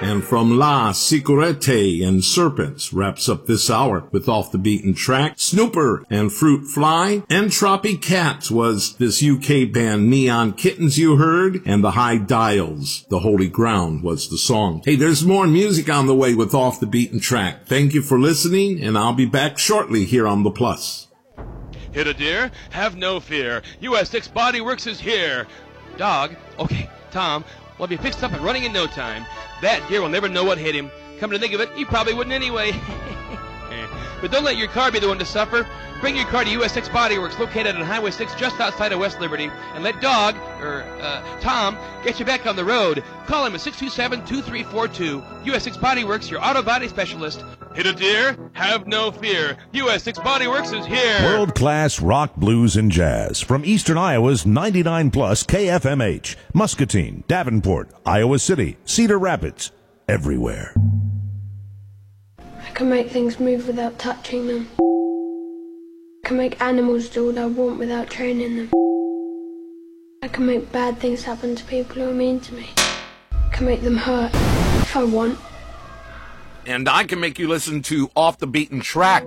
And from La Sicurete and Serpents wraps up this hour with Off the Beaten Track. Snooper and Fruit Fly. Entropy Cats was this UK band. Neon Kittens you heard, and The High Dials. The Holy Ground was the song. Hey, there's more music on the way with Off the Beaten Track. Thank you for listening, and I'll be back shortly here on The Plus. Hit a deer? Have no fear. US 6 Body Works is here. Dog? Okay, Tom, will be fixed up and running in no time. That deer will never know what hit him. Come to think of it, he probably wouldn't anyway. But don't let your car be the one to suffer. Bring your car to US 6 Body Works, located on Highway 6 just outside of West Liberty, and let Dog, Tom, get you back on the road. Call him at 627-2342. US 6 Body Works, your auto body specialist. Hit a deer? Have no fear. US 6 Body Works is here. World-class rock, blues, and jazz from Eastern Iowa's 99 plus KFMH, Muscatine, Davenport, Iowa City, Cedar Rapids, everywhere. I can make things move without touching them. I can make animals do what I want without training them. I can make bad things happen to people who are mean to me. I can make them hurt if I want. And I can make you listen to Off the Beaten Track